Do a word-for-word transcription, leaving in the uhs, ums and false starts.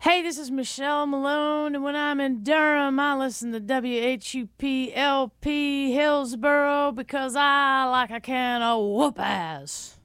Hey, this is Michelle Malone, and when I'm in Durham, I listen to W H U P L P Hillsboro because I like a can of whoop ass.